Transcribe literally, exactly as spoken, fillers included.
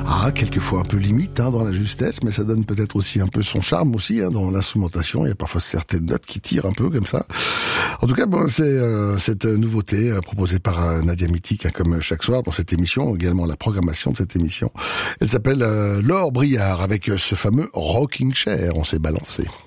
Ah, quelquefois un peu limite hein, dans la justesse, mais ça donne peut-être aussi un peu son charme aussi hein, dans l'instrumentation. Il y a parfois certaines notes qui tirent un peu comme ça. En tout cas, bon, c'est euh, cette nouveauté euh, proposée par euh, Nadia Mythique, hein, comme chaque soir dans cette émission, également la programmation de cette émission. Elle s'appelle euh, Laure Briard avec euh, ce fameux Rocking Chair. On s'est balancé.